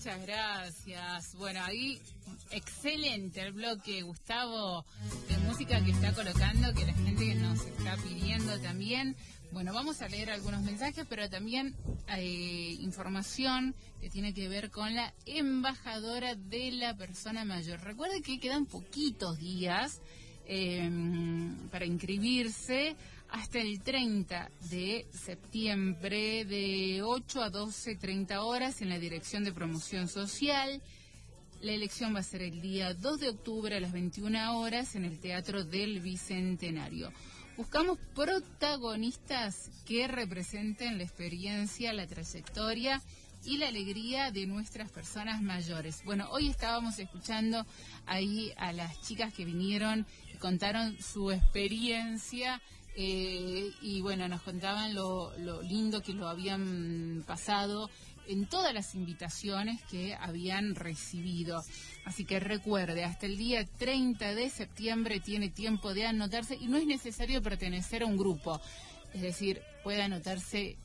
Muchas gracias. Bueno, ahí excelente el bloque, Gustavo, de música que está colocando, que la gente nos está pidiendo también. Bueno, vamos a leer algunos mensajes, pero también información que tiene que ver con la embajadora de la persona mayor. Recuerden que quedan poquitos días para inscribirse hasta el 30 de septiembre de 8 a 12:30 horas en la Dirección de Promoción Social. La elección va a ser el día 2 de octubre a las 21 horas en el Teatro del Bicentenario. Buscamos protagonistas que representen la experiencia, la trayectoria y la alegría de nuestras personas mayores. Bueno, hoy estábamos escuchando ahí a las chicas que vinieron y contaron su experiencia y bueno, nos contaban lo lindo que lo habían pasado en todas las invitaciones que habían recibido. Así que recuerde, hasta el día 30 de septiembre tiene tiempo de anotarse y no es necesario pertenecer a un grupo. Es decir, puede anotarse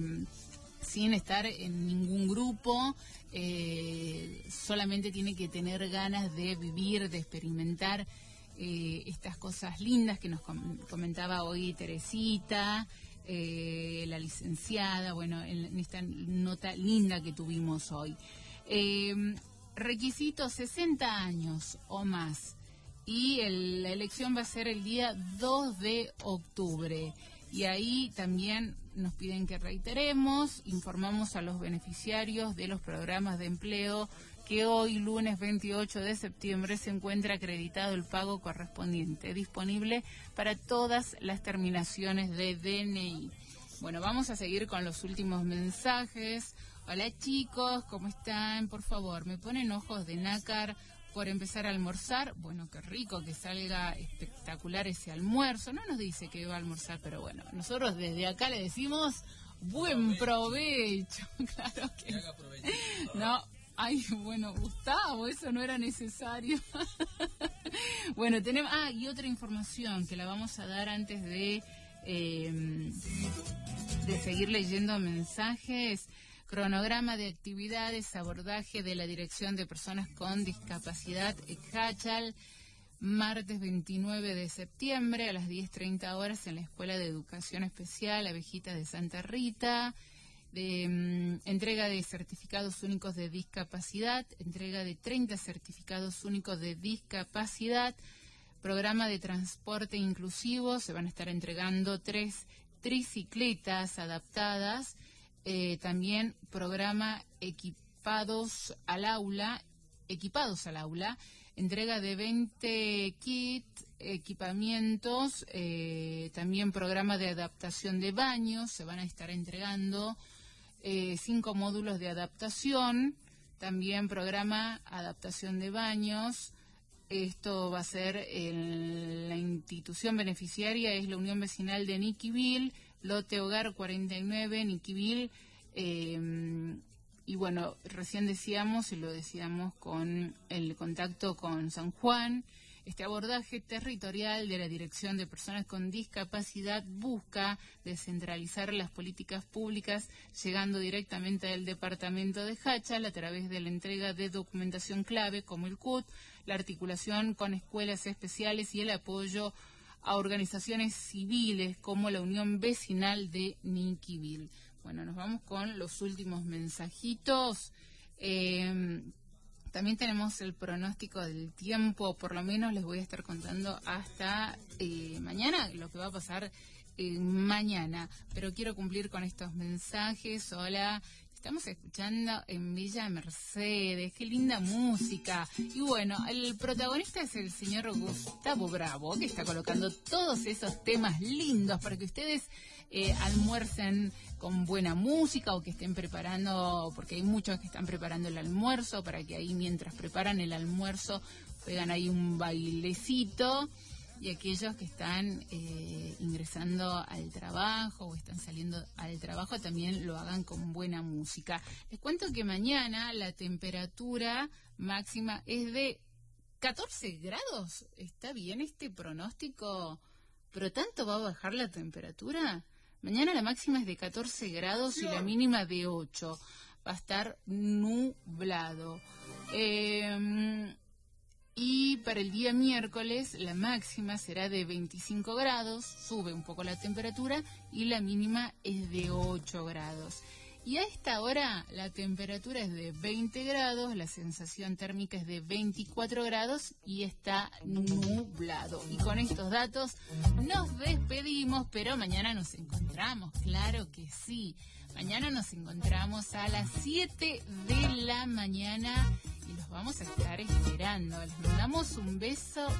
sin estar en ningún grupo, solamente tiene que tener ganas de vivir, de experimentar estas cosas lindas que nos comentaba hoy Teresita, la licenciada, bueno, en esta nota linda que tuvimos hoy. Requisitos 60 años o más y la elección va a ser el día 2 de octubre. Y ahí también nos piden que reiteremos, informamos a los beneficiarios de los programas de empleo que hoy, lunes 28 de septiembre, se encuentra acreditado el pago correspondiente, disponible para todas las terminaciones de DNI. Bueno, vamos a seguir con los últimos mensajes. Hola chicos, ¿cómo están? Por favor, me ponen ojos de nácar por empezar a almorzar. Bueno, qué rico, que salga espectacular ese almuerzo. No nos dice que va a almorzar, pero bueno, nosotros desde acá le decimos buen provecho. Claro que no. Ay, bueno, Gustavo, eso no era necesario. Bueno, tenemos... y otra información que la vamos a dar antes de seguir leyendo mensajes. Cronograma de actividades, abordaje de la Dirección de Personas con Discapacidad Ecjachal, martes 29 de septiembre a las 10:30 horas en la Escuela de Educación Especial Abejitas de Santa Rita. Entrega de certificados únicos de discapacidad, entrega de 30 certificados únicos de discapacidad, programa de transporte inclusivo, se van a estar entregando 3 tricicletas adaptadas, también programa equipados al aula, entrega de 20 kits, equipamientos, también programa de adaptación de baños, se van a estar entregando 5 módulos de adaptación, también programa adaptación de baños. Esto va a ser en la institución beneficiaria, es la Unión Vecinal de Niquivil, lote Hogar 49, Niquivil. Y bueno, recién decíamos, y lo decíamos con el contacto con San Juan, este abordaje territorial de la Dirección de Personas con Discapacidad busca descentralizar las políticas públicas, llegando directamente al departamento de Ecjachal a través de la entrega de documentación clave como el CUT, la articulación con escuelas especiales y el apoyo a organizaciones civiles como la Unión Vecinal de Niquivil. Bueno, nos vamos con los últimos mensajitos. También tenemos el pronóstico del tiempo, por lo menos les voy a estar contando hasta mañana lo que va a pasar mañana. Pero quiero cumplir con estos mensajes. Hola, estamos escuchando en Villa Mercedes, qué linda música. Y bueno, el protagonista es el señor Gustavo Bravo, que está colocando todos esos temas lindos para que ustedes almuercen con buena música o que estén preparando, porque hay muchos que están preparando el almuerzo, para que ahí mientras preparan el almuerzo pegan ahí un bailecito, y aquellos que están ingresando al trabajo o están saliendo al trabajo también lo hagan con buena música. Les cuento que mañana la temperatura máxima es de 14 grados. ¿Está bien este pronóstico? ¿Pero tanto va a bajar la temperatura? Mañana la máxima es de 14 grados y la mínima de 8. va a estar nublado. Y para el día miércoles la máxima será de 25 grados, sube un poco la temperatura y la mínima es de 8 grados. Y a esta hora la temperatura es de 20 grados, la sensación térmica es de 24 grados y está nublado. Y con estos datos nos despedimos, pero mañana nos encontramos, claro que sí. Mañana nos encontramos a las 7 de la mañana y los vamos a estar esperando. Les mandamos un beso